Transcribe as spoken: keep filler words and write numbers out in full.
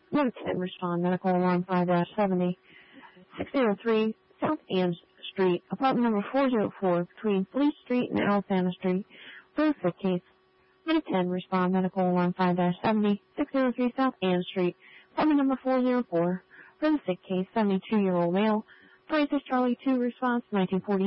one ten, respond medical alarm five seventy. six oh three South Ann Street, apartment number four oh four, between Fleet Street and Alabama Street, for a sick case. one ten, respond medical alarm five seventy. six oh three South Ann Street, apartment number four oh four, for the sick case, seventy-two-year-old male. Francis Charlie two, response nineteen forty.